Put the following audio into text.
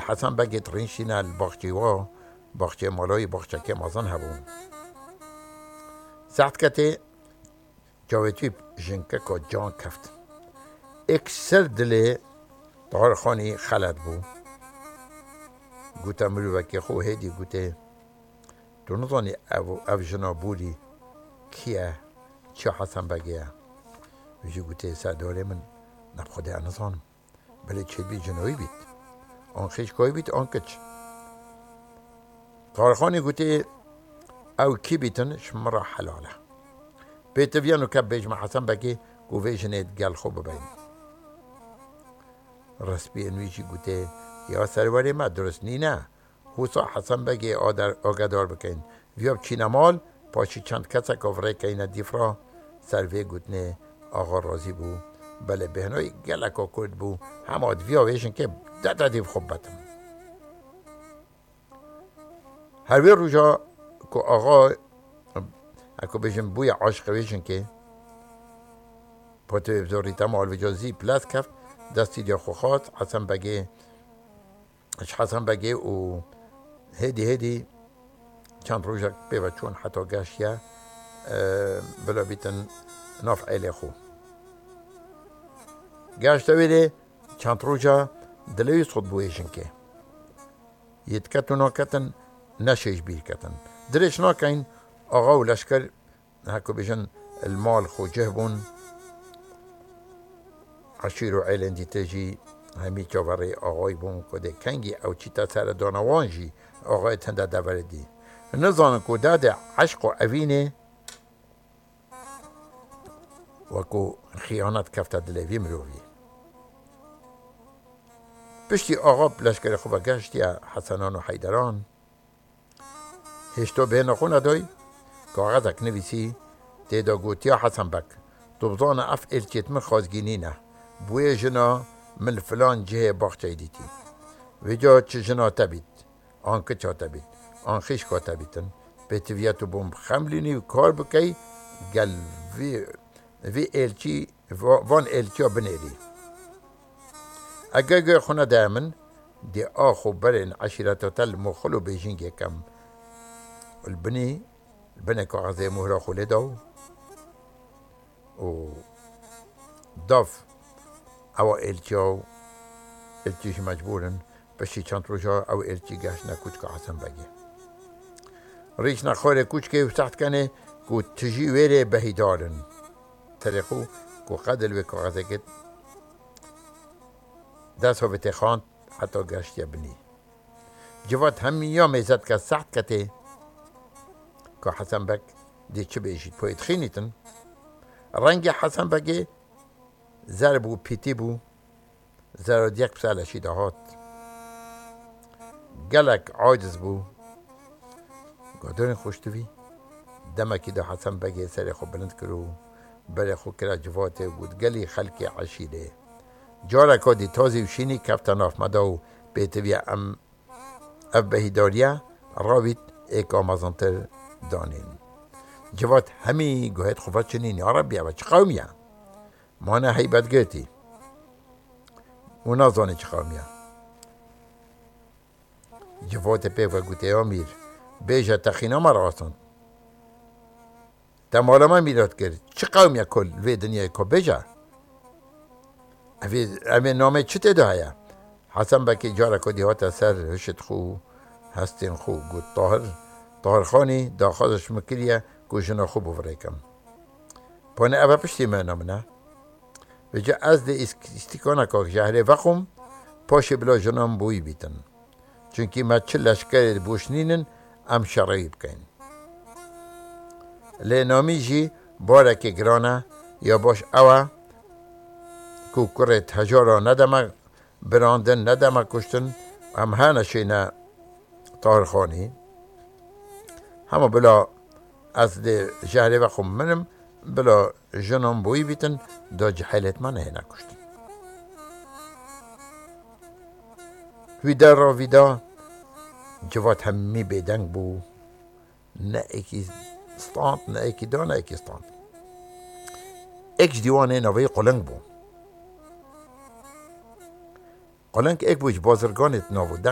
حسن بگید رینشین الباخچی و باخچه مالای باخچه که مازن هبون ساعت کته جاویتوی جنکه که جان کفت اکسر دل طاهرخانی خلد بو گوتا مروکه خو هیدی گوته تو نزانی او جنا بودی کیه چه حسن بگیه ویجی گوته سرداره من نبخوده نزانم بله چه بی جنایی بید آن خیش کهی بید آن کچ طاهرخانی گوته او کی بیتن شمرا حلاله بیت ویانو که بیجمع حسن بگی گو ویجنید گل خوب ببین رسبی انویجی گوته یا سروری ما درست نی نه حوصا حسن بگی آگدار بکن ویاب چینمال پاشی چند کسا کفره که این دیفرا سروی گوتنه آقا راضی بو بله بهنای گلکا کرد بو همه ویا ویشن که دادا دیف خوب بتم هروی روژا که آقا اکو بیشن بوی عاشق ویشن که پاتو بزاری تمال و جازی پلاس کفت دستی دیا خوخات حسن بگی و هدی چند روزا بیوه چون حتی گشتیا بلا بیتن ناف عیلی خو گشتا ویده چند روزا دلویز خود بویشن که یتکتو ناکتن نشیش بیر کتن درش ناکین آقا و لشکر هکو بیشن المال خو جهبون عشیر و عیلن دی تجی همی چاوری آقای بون کده کنگی او چی تا سر دانوانجی آقای تنده دوردی نزان که داد عشق و اوینه وکو خیانت کفت دلوی مروی پشتی آقا لشکر خوب گشتی حسنان و حیدران هشتو به نخو ندای کاغذک نویسی تیدا گوتی حسن بک دوبزان اف الچیت من خازگینی نه بوی جنا من فلان جه باخچه دیتی ویجا چه جنا تبید آن که چا تبید آن خیش که تبیدن به تویتو بوم خملینی و کار بکی گل وی الچی وان الچی ها بنیری اگه خونه دامن دی آخو برین عشیرتا تل مخلو بیجینگ یکم البنی کاغذه مهرا خوله داو و داف او الچیش مجبورن بشی چند روزا او الچی گشت نکوچ که حسن بگی ریش نخوره کوچ که سخت کنه که تجی ویره بهی دارن طریقو که قدل و کاغذه گد دست ها بتخاند حتی گشت یبنی جواد همیا میزد که سخت کته که حسن بگ دی چه بیشید پایید خینیتن رنگ حسن بگی زر بو پیتی بو زر یک پسالشی دهات گلک عاجز بو گادرین خوشتوی دمکی دا حسن بگی سر خو بلند کرو بر خو کرا جواته بود گلی خلق عشیره جارا که دی تازی و شینی کفتن آف مداو بیتوی ام اف بهیداریا راوید ایک آمازانتر دانین جواد همی گوهد خوفت چنین یا ربی و چه قومیه مانه حیبت گرتی و نازانه چه قومیه جواد پی و گوته امیر بیجا تخینا مرا آسان تمالا ما میراد کرد چه قومیه کل وی دنیا که بیجا اوی نامه چه تدایه حسن بکی جارا کدی هاتا سر هشت خو هستین خو گوت طاهر خانی دا خودش مکریه گوشنا خوب بفریکم پانه اوه پشتی من نامنه و جا از ده استیکانه که جهره وخم پاش بلا جنام بوی بیتن چونکی ما چه لشکر بوشنینن ام شرعی بکن لنامی جی بارک گرانه یا باش اوه کو کرت هجارا ندمه براندن ندمه کشتن هم هنشینه طاهرخانی همه بلا از ده جهره و خم منم بلا جنام بوی بیتن دا جحیلت من هنه کشتن ویدا را ویدا جواد همی بیدنگ بو نه ایکی ستاند نه ایکی دا نه ایکی ستاند ایکش دیوانه نوی قلنگ بو قلنگ ایک بوش بازرگانت ناو